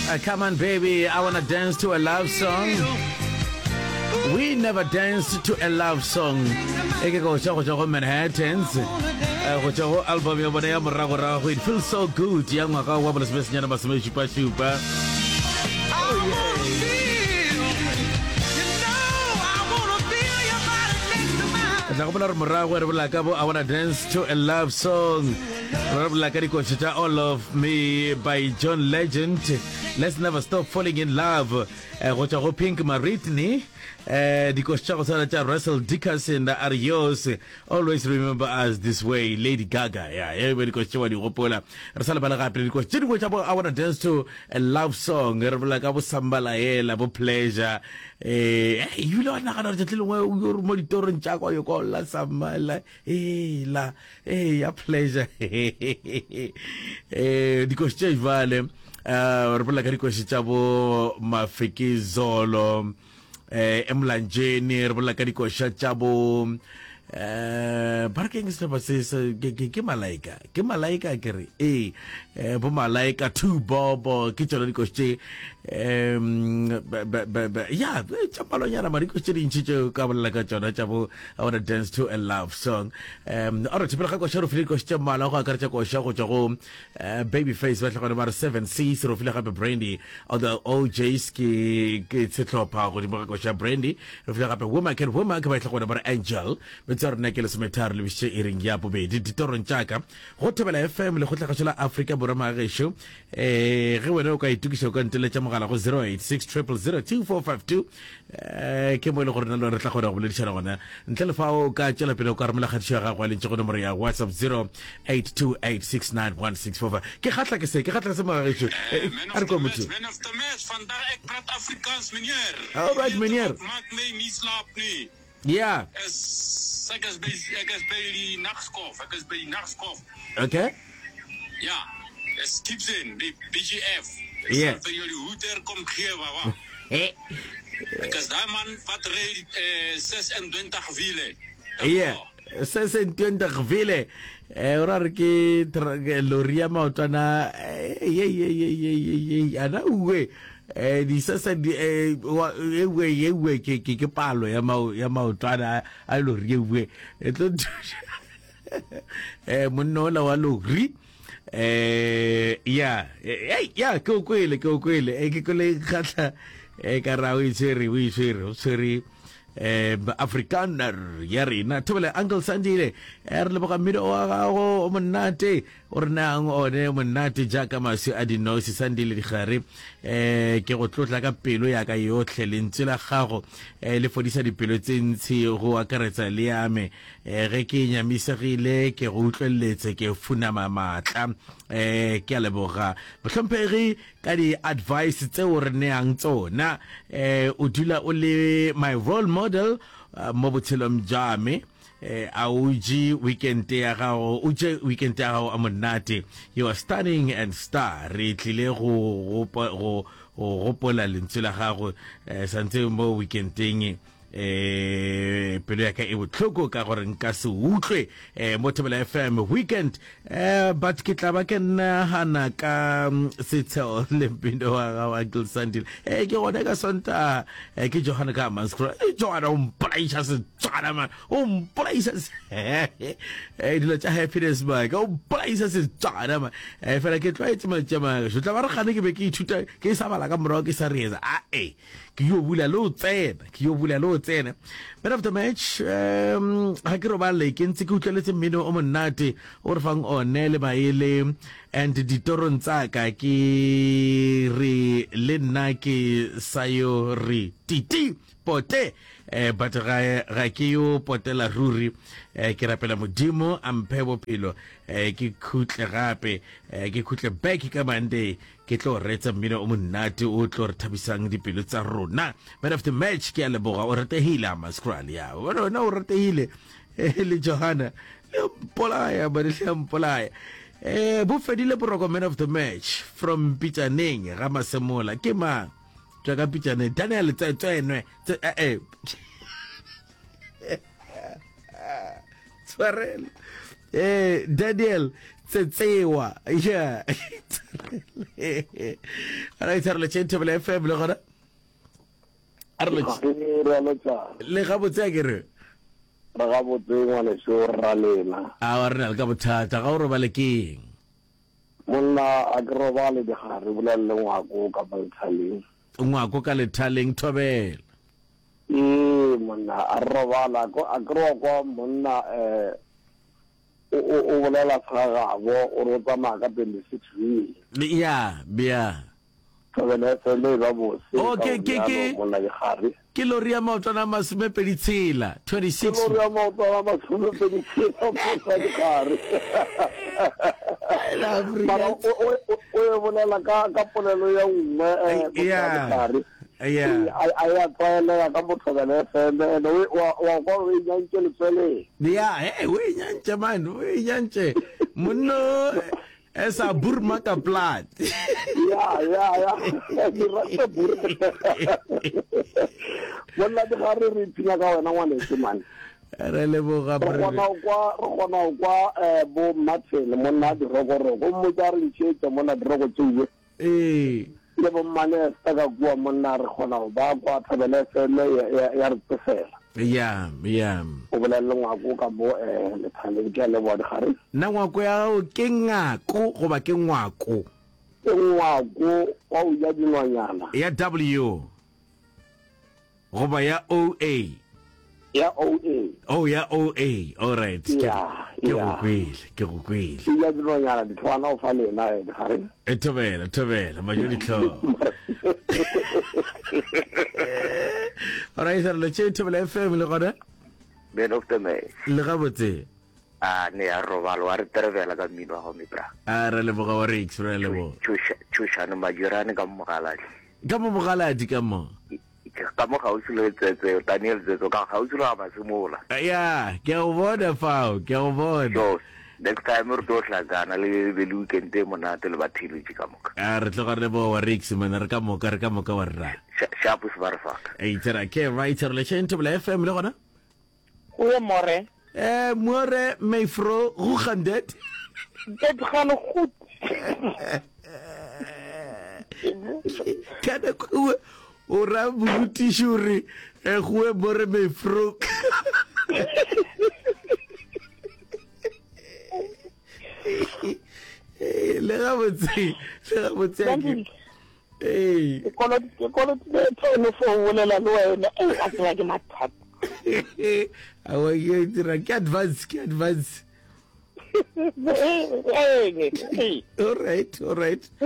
Come on, baby, I wanna dance to a love song. We never danced to a love song. Eke go go Manhattans. Go album ya bona ya morago. It feels so good. Ya ngaka wa bona se nyana ba se shupa shupa. Oh yeah. I wanna dance to a love song. All of Me by John Legend. Let's never stop falling in love. Pink Maritni. Russell Dickerson, Arios. Always remember us this way. Lady Gaga. Yeah, everybody goes to I want to dance to a love song. Like I was Sambala, love pleasure. You know, I'm not going monitor and Chaco, you call La Sambala. A pleasure. The question Vale. Mafiki Zolo. Emlanjeni Rbolakadiko Shachabo Parking Services Kimalaika Keri Bumalaika 2 Bobo Kitchen yeah, Chapalona Mariko Chirin Chicho Kabalaka Chona Chabo. I want to dance to a love song. Orachako Shofilico Chamala Karchako Shako Babyface Vetlaka number 7 C's Rofilaka Brandy or the OJski Kitlopa Ribakosha Brandy Rofilaka woman can woman about Angel but our necklace metar Lucia Iring Yapobe Ditoron Chaka Hotela FM Hotaka Africa Burama Ratio Rewanoka Tukisho Kantele Chamala 086 0002452 Kemolo Cornalo Retacora Wilishana until Fao Kachela Pino Carmela Hachara while in Chokonomaria WhatsApp 0828691645 Kehatla Kese Kehatla Samarishu Men of the match vandaag ek praat Afrikaans meneer. All right meneer. Maak my nie slaap nie. Ja. Ek is by die nagskof. Okay. Ja. Es keeps in die BGF. Ja. Vir jullie hoeder kom gee wa. Ek is daai man wat ry 26 wiele. Ja. 26 wiele. Orar ki loria mautana ana uwe di sasa di ewe ke palo ya mautana a loria uwe eto monola wa lori ya ko kwele ke kole khatla ka rawi seri Afrikaner Yarina Tubele Uncle Sandile Erleboka Mido o Monate or Nang or Monate Jackamasi Adinosi Sandili Harry Kerot like a pilo yaka yotlintilla Haro Lefodisa di Pilotinsi Rua Careta Liame Rekinya Miserile Kerutlete Ke Funama Mata Calabora but Peri Kadi advice or Neangto na Udula Uli my role model Mobutilum Jame Auji weekend Amonati. You are stunning and star Ritile Ropola Lintula Haro Santemo weekending Peleka Ewotloko Karoran Kasu Ukre Motable FM weekend but Kitlabaken Hanaka Sitsa Limpindo Uncle Sandil Johanaka Santa Kijohanaka Manscra Johan Places Chanaman Places happiness bag Places is Chanama if I can try to my Jama Shutavaraki Beki Chuta Kisama Rocky Sareza you will allow 10 but after match Hakiroba Lake in Sikutality Mino Omonati Orfang or Nele Baile and the Torontaka ki Linaki Sayori Titi Pote but Rakio Potela Ruri Kirapela Mudimo Ampebo Pilo Kikutle Rape Kikutle Beki Kamande Kitlo Reta Mino Omunati Utlor Tabisang di Pilota Rona but after match Kialabora or Tehila Mascralia or no Retehile Eli Johanna Polaya but Polaya Buffedile Procomen of the match from Peter Ning Ramasamola Kima Jaga Peter Ning Daniel Daniel tsetsewa yeah ara itshare le Table FM le gona le ga botse ke re ga botse ngwana sho ra lena a wa rena ka bothata ga o roba le keng monna a groba le digare bolelle ngwako ka balthaleng ngwako ka lethaleng thobela monna a robala ko a groba monna o bolela tsagabo o rota maka 26 ya bia thobela tsele ba bose okay monna digare ke lori ya maotwana masome pedi tshela 26 lori ya maotwana masome pedi tshela ka digare mara o bolela ka polelo ya nngwe digare a ya tlwaelega ka mothobela FM wa kwa o inyantse letsweleng o inyantse man o inyantse monno esa burma ka plat bona digare re ipina ka wena ngwanese man re leboga re kgona kwa bo Matshele monna dirogorogo mo tsa re ntšhetša mona dirogo tseo le bo mmane sta ka kua monna re kgona go ba kwa Thobela FM ya re tsefela o bolelle ngwako ka mo lethaleng ke a leboa digare nna ngwako ya gago ke ngako goba ke ngwako ke ngwako wa o ja dinonyana ya W goba ya OA ya OA ya OA all right ke go kwele ya dinonyana di tshwana o fa lena digare thobela majodi tlho all right sir le Table FM le gona Ben of the May le ga botse ne a robalo wa re terevela ka mmino wa go mepra re le boga wa re extra le bo chushana majirane ka mogaladi ka mo ka mo ga o sile tsetse Daniel Zetso ka ga o sile ba semola ke go bona fao ke go bona so next time re tlo tlagana le weekend e monate le bathili ka moka re tlo re bo wa Rex mana re ka moka wa rra sharp se ba re faka tera ke writer le Table FM le gona o ye more more meifro go gandet ke gane goed kana ku o ra buti shuri go more meifro le ga botse kolo le tone fo bolela le wena a tsela ke mathata awa ye dira ke advance all right all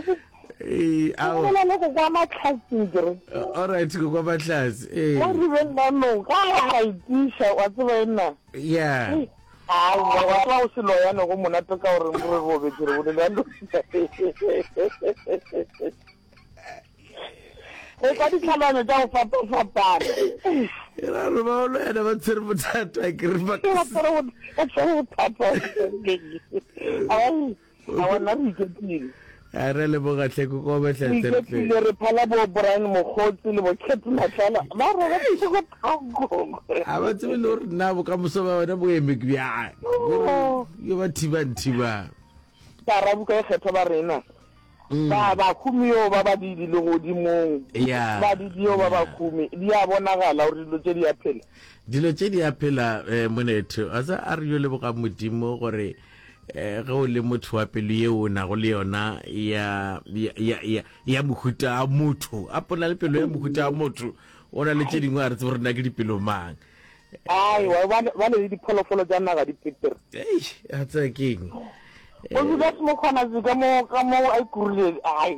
right go kwa matlasi wa re bena no ka ga itisha wa tseba nna wa o se loyana go monate ka gore re go betsere o le ndo ka di tlhalano tsa go fapana ra re ba lo ena ba tsere bothata ke re ba re le bogatle ko go betlatle re phala bo Brian Mogotsi le bo Khethi Matlala ba re ba go thako a ba tsebe le re na bo ka moso ba wena bo eme ke bya yo ba thiba ka rabu ka kgetho ba rena ba khumio ba ba di le godimong ba di dio ba ba khumi di a bonagala gore dilo tse di aphela monetho a sa a re yo le boga modimo gore ge o le motho wa pelo ye o na go le yona ya mohuta a motho a pona le pelo ya mohuta a motho o na le tse dingwe a re tse gore nna ke dipelo mang ba le dipholofolo tsa naga dipepere a tsa keng o dula mo khona zika mo ka mo a ikurule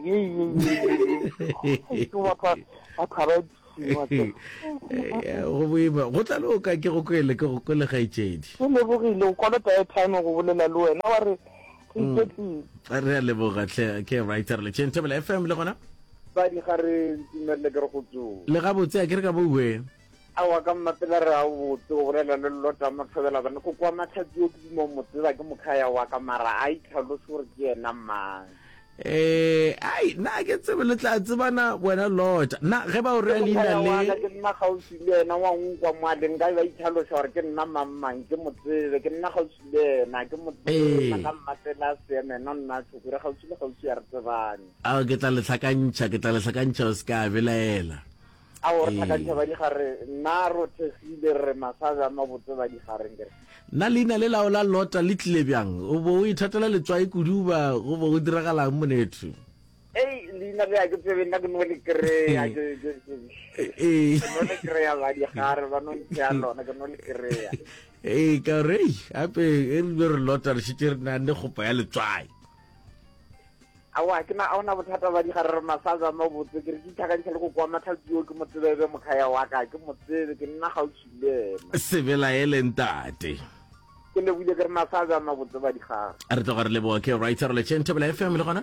go boima go tla le o ka ke go kwele ga itsedi o lebogile o kolota time go bolela le wena wa re re a lebogatlhe ke writer le Table FM le gona ba di gare le ke re go tso le ga botse a ke re ka bouwe awa ka mapela re a botse o bolela le lota mathobela bana go kwa matlhatsi o ke mo motse ba ke mokhaya wa ka mara a itlhalose gore ke ena mang ai na ke tsebe le tla tsebana wena lota na ge ba o re leina le ke nna gausi le ena wa ngwa mmadeng ka ba itlhalosa gore ke nna mammang ke motsebe ke nna gausi le ena ke motsebe ka mmatela seme nna tshukure gausi le gausi ya re tsebane a ke tla le tlhakantša o se ka belaela a o re tlhakantša ba digare nna ro thegile re masaja mabotse ba digareng kere na leina le lao la lota le tlile bjang o bo o ithatela letswai kuduba go bo go diragalang monetho leina le a ke tsebe nna ke no le kry-a no le kry-a ba digare ba no ntsea lona ke no le kry-a ka re gape e rile re lota re šetse re nane kgopa ya letswai awa ke na ona bothata ba digare re masaja mabotse ke re ke tlhakantšha le go kwa matlhatio ke motsebebe mokhaya wa ka ke motsebe ke nna gausi le ena sebela ele ntate ke le buile ke re masaja mabotse ba digare a re tloga re leboa ke writer le Chentebele FM le gona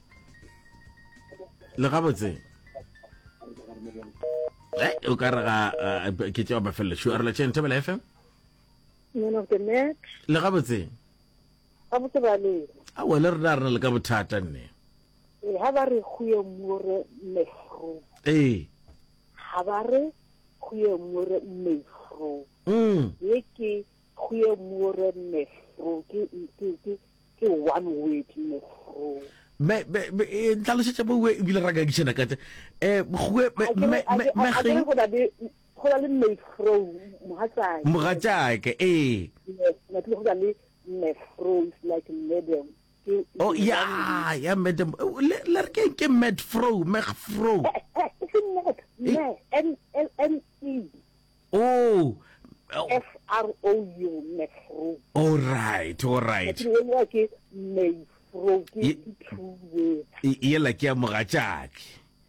le gabotse o ka re ga ke tšea ba felle shu a re le Chentebele FM le gabotse ba le a wele re na re na le ka bothata nne ha ba re go ye more mefro ha ba re go ye more mefro ye ke go ye more mefro ke one word mefro me tlhalosetša bo we ebile ra ka kišana ka go da le mefro mogatšake go da le mefro is like madam oh yeah madam le re ke medfro megfro N-L-N-E oh F-R-O-U mefro all right yela ke ya mogatšake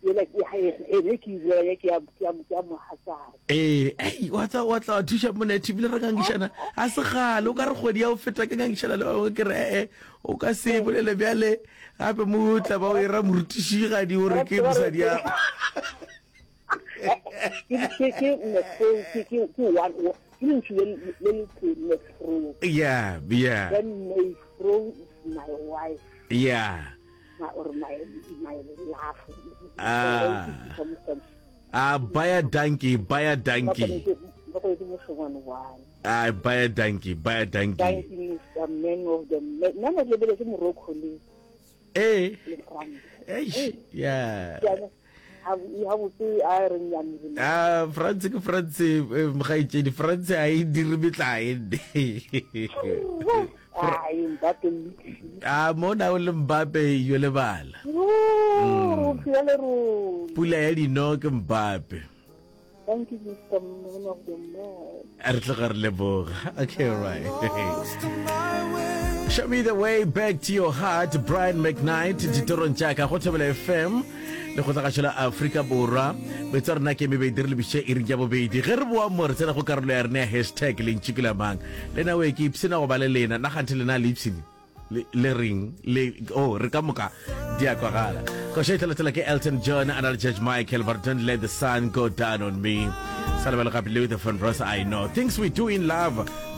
wa tla thuša monete bile re kangišana a se gale o ka re kgwedi ya o feta ke kangišana le bangwe ke re o ka se bolele bjale gape mo tla ba o era morutišigadi o re ke mosadi ya yeah baya donkey baya donkey France ke France mogaitšedi France a e dire metlaene mona o le Mbappe yo lebala pula ya dino ke Mbappe Thank you, Mr. Man of the Man. Okay, right. Show me the way back to your heart, Brian McKnight, Titoron Chaka, Hotable FM, le go tsagashela Africa Borwa, betsa rena ke me be dire le bishe iri ya bobedi. Ge re boa more tsena go karolo ya rena hashtag le ntshikela mang. Le na we ke ipsena go ba le lena na ganthe lena le ipsini. Le ring le re ka moka dia kwa gala go shaytela ke Elton John and I'll Judge Michael, but don't let the sun go down on me. Salabel Gabi with the front row. I know things we do in love